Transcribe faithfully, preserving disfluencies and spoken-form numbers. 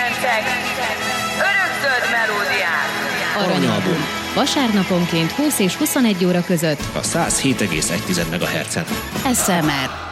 kilencvenkilencek örökzöld melódiák. Aranyalbum. Vasárnaponként húsz és huszonegy óra között A száz hét egész egy megahertzen. es em er